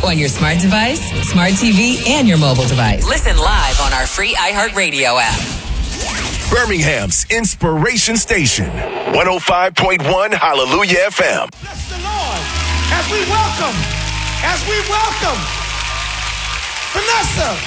On your smart device, smart TV, and your mobile device. Listen live on our free iHeartRadio app. Birmingham's Inspiration Station, 105.1 Hallelujah FM. Bless the Lord as we welcome Vanessa